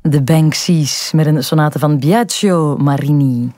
De Banksy's met een sonate van Biagio Marini.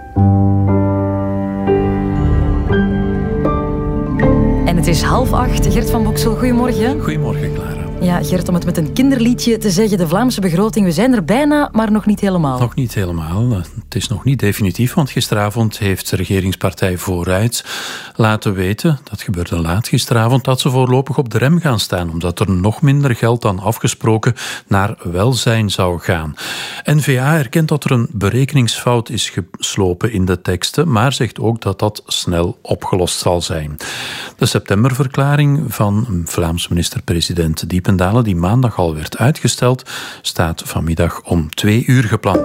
En het is 7:30. Gert van Boksel, goedemorgen. Goedemorgen, Clara. Ja, Gert, om het met een kinderliedje te zeggen, de Vlaamse begroting, we zijn er bijna, maar nog niet helemaal. Nog niet helemaal. Het is nog niet definitief, want gisteravond heeft de regeringspartij Vooruit laten weten, dat gebeurde laat gisteravond, dat ze voorlopig op de rem gaan staan, omdat er nog minder geld dan afgesproken naar welzijn zou gaan. N-VA erkent dat er een berekeningsfout is geslopen in de teksten, maar zegt ook dat dat snel opgelost zal zijn. De septemberverklaring van Vlaams minister-president Diependalen, die maandag al werd uitgesteld, staat vanmiddag om 2 uur gepland.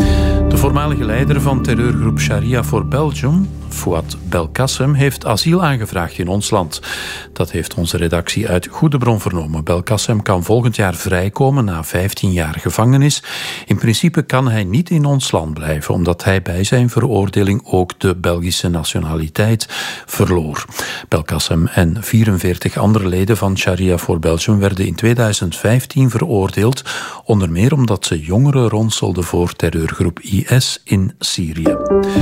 De voormalige leider van terreurgroep Sharia for Belgium, Fouad Belkacem, heeft asiel aangevraagd in ons land. Dat heeft onze redactie uit goede bron vernomen. Belkacem kan volgend jaar vrijkomen na 15 jaar gevangenis. In principe kan hij niet in ons land blijven, omdat hij bij zijn veroordeling ook de Belgische nationaliteit verloor. Belkacem en 44 andere leden van Sharia for Belgium werden in 2015 veroordeeld, onder meer omdat ze jongeren ronselden voor terreurgroep IS in Syrië.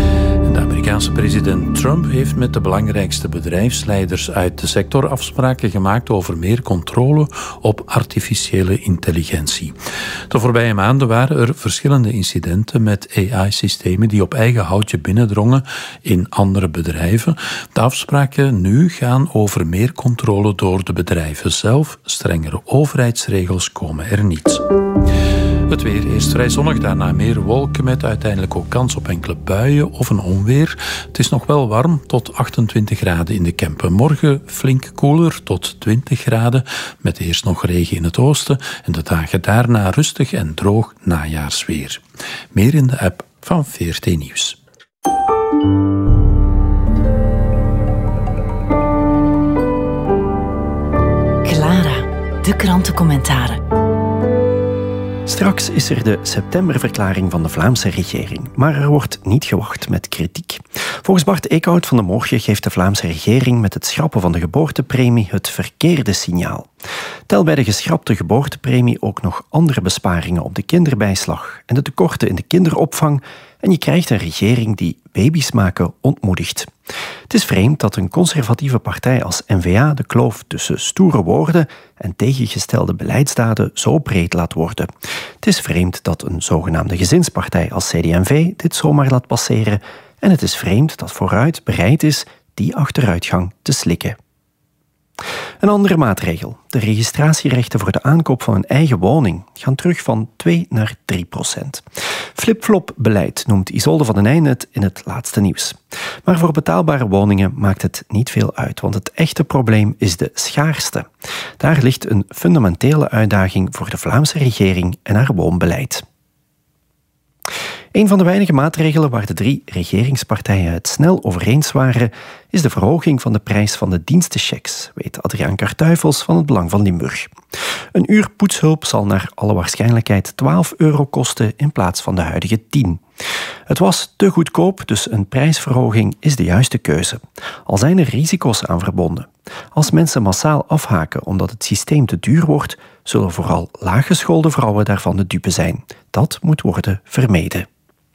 De Amerikaanse president Trump heeft met de belangrijkste bedrijfsleiders uit de sector afspraken gemaakt over meer controle op artificiële intelligentie. De voorbije maanden waren er verschillende incidenten met AI-systemen die op eigen houtje binnendrongen in andere bedrijven. De afspraken nu gaan over meer controle door de bedrijven zelf. Strengere overheidsregels komen er niet. Het weer eerst vrij zonnig, daarna meer wolken met uiteindelijk ook kans op enkele buien of een onweer. Het is nog wel warm, tot 28 graden in de Kempen. Morgen flink koeler, tot 20 graden, met eerst nog regen in het oosten en de dagen daarna rustig en droog najaarsweer. Meer in de app van VRT Nieuws. Clara, de krantencommentaren. Straks is er de septemberverklaring van de Vlaamse regering, maar er wordt niet gewacht met kritiek. Volgens Bart Eekhout van De Morgen geeft de Vlaamse regering met het schrappen van de geboortepremie het verkeerde signaal. Tel bij de geschrapte geboortepremie ook nog andere besparingen op de kinderbijslag en de tekorten in de kinderopvang en je krijgt een regering die baby's maken ontmoedigt. Het is vreemd dat een conservatieve partij als N-VA de kloof tussen stoere woorden en tegengestelde beleidsdaden zo breed laat worden. Het is vreemd dat een zogenaamde gezinspartij als CD&V dit zomaar laat passeren en het is vreemd dat Vooruit bereid is die achteruitgang te slikken. Een andere maatregel. De registratierechten voor de aankoop van een eigen woning gaan terug van 2 naar 3%. Flip-flop-beleid noemt Isolde van den Eyen het in het laatste nieuws. Maar voor betaalbare woningen maakt het niet veel uit, want het echte probleem is de schaarste. Daar ligt een fundamentele uitdaging voor de Vlaamse regering en haar woonbeleid. Een van de weinige maatregelen waar de 3 regeringspartijen het snel over eens waren, is de verhoging van de prijs van de dienstenchecks, weet Adriaan Kartuifels van het Belang van Limburg. Een uur poetshulp zal naar alle waarschijnlijkheid €12 kosten in plaats van de huidige 10. Het was te goedkoop, dus een prijsverhoging is de juiste keuze. Al zijn er risico's aan verbonden. Als mensen massaal afhaken omdat het systeem te duur wordt, zullen vooral laaggeschoolde vrouwen daarvan de dupe zijn. Dat moet worden vermeden.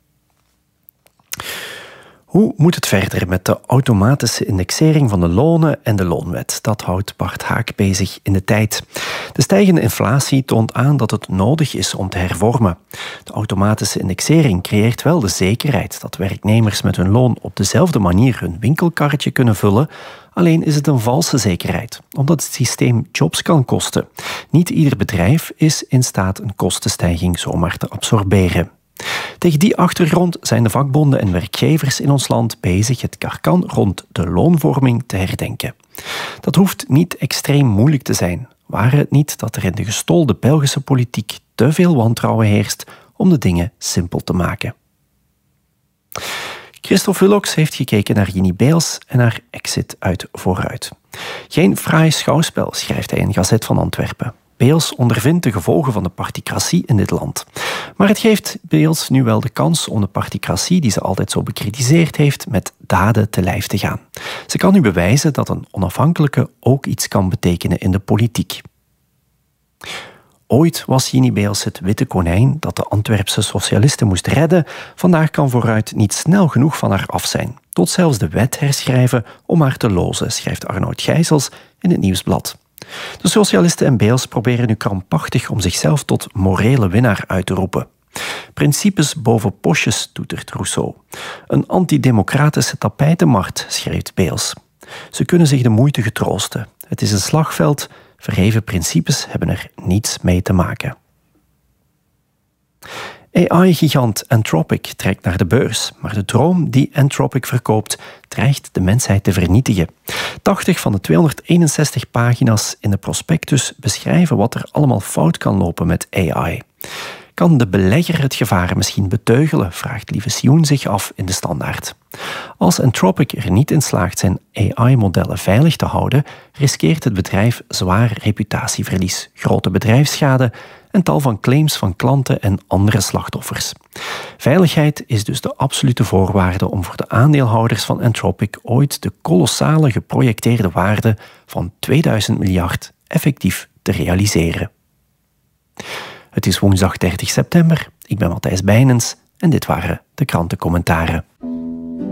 Hoe moet het verder met de automatische indexering van de lonen en de loonwet? Dat houdt Bart Haak bezig in de tijd. De stijgende inflatie toont aan dat het nodig is om te hervormen. De automatische indexering creëert wel de zekerheid dat werknemers met hun loon op dezelfde manier hun winkelkarretje kunnen vullen. Alleen is het een valse zekerheid, omdat het systeem jobs kan kosten. Niet ieder bedrijf is in staat een kostenstijging zomaar te absorberen. Tegen die achtergrond zijn de vakbonden en werkgevers in ons land bezig het karkan rond de loonvorming te herdenken. Dat hoeft niet extreem moeilijk te zijn, ware het niet dat er in de gestolde Belgische politiek te veel wantrouwen heerst om de dingen simpel te maken. Christophe Willocks heeft gekeken naar Ginny Beels en haar exit uit Vooruit. Geen fraai schouwspel, schrijft hij in Gazet van Antwerpen. Beels ondervindt de gevolgen van de particratie in dit land. Maar het geeft Beels nu wel de kans om de particratie die ze altijd zo bekritiseerd heeft met daden te lijf te gaan. Ze kan nu bewijzen dat een onafhankelijke ook iets kan betekenen in de politiek. Ooit was Jini Beels het witte konijn dat de Antwerpse socialisten moest redden. Vandaag kan Vooruit niet snel genoeg van haar af zijn. Tot zelfs de wet herschrijven om haar te lozen, schrijft Arnoud Gijsels in het Nieuwsblad. De socialisten en Beels proberen nu krampachtig om zichzelf tot morele winnaar uit te roepen. Principes boven postjes, toetert Rousseau. Een antidemocratische tapijtenmarkt, schreef Beels. Ze kunnen zich de moeite getroosten. Het is een slagveld. Verheven principes hebben er niets mee te maken. AI-gigant Anthropic trekt naar de beurs, maar de droom die Anthropic verkoopt dreigt de mensheid te vernietigen. 80 van de 261 pagina's in de prospectus beschrijven wat er allemaal fout kan lopen met AI. Kan de belegger het gevaar misschien beteugelen, vraagt Lieve Sioen zich af in de Standaard. Als Anthropic er niet in slaagt zijn AI-modellen veilig te houden, riskeert het bedrijf zwaar reputatieverlies, grote bedrijfsschade en tal van claims van klanten en andere slachtoffers. Veiligheid is dus de absolute voorwaarde om voor de aandeelhouders van Anthropic ooit de kolossale geprojecteerde waarde van 2000 miljard effectief te realiseren. Het is woensdag 30 september. Ik ben Matthijs Bijnens en dit waren de krantencommentaren.